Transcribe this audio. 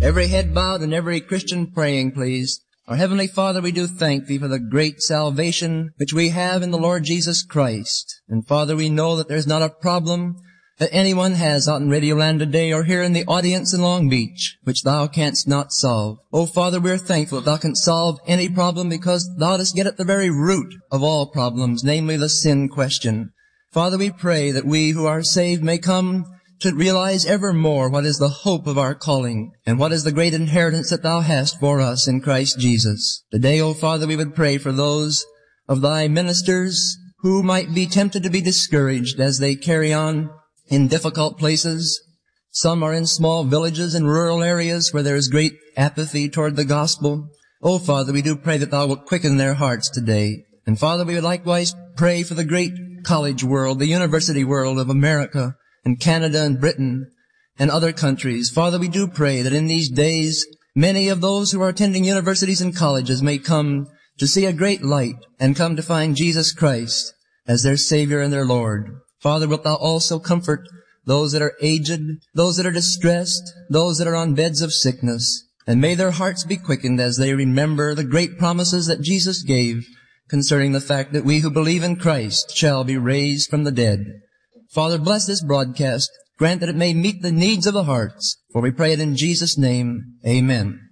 Every head bowed and every Christian praying, please. Our Heavenly Father, we do thank Thee for the great salvation which we have in the Lord Jesus Christ. And Father, we know that there's not a problem that anyone has out in Radio Land today or here in the audience in Long Beach which Thou canst not solve. Oh Father, we're thankful that Thou canst solve any problem because Thou dost get at the very root of all problems, namely the sin question. Father, we pray that we who are saved may come to realize ever more what is the hope of our calling and what is the great inheritance that Thou hast for us in Christ Jesus. Today, O Father, we would pray for those of Thy ministers who might be tempted to be discouraged as they carry on in difficult places. Some are in small villages and rural areas where there is great apathy toward the gospel. O Father, we do pray that Thou wilt quicken their hearts today. And Father, we would likewise pray for the great college world, the university world of America, and Canada and Britain and other countries. Father, we do pray that in these days many of those who are attending universities and colleges may come to see a great light and come to find Jesus Christ as their Savior and their Lord. Father, wilt Thou also comfort those that are aged, those that are distressed, those that are on beds of sickness, and may their hearts be quickened as they remember the great promises that Jesus gave concerning the fact that we who believe in Christ shall be raised from the dead. Father, bless this broadcast. Grant that it may meet the needs of the hearts. For we pray it in Jesus' name. Amen.